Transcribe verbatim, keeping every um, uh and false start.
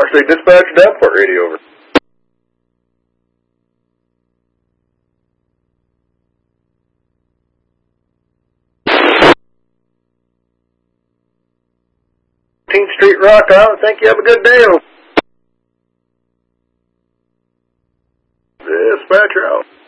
Power State Dispatch, Davenport radio over. eighteenth Street, Rock Island. Thank you. Have a good day. Dispatcher out.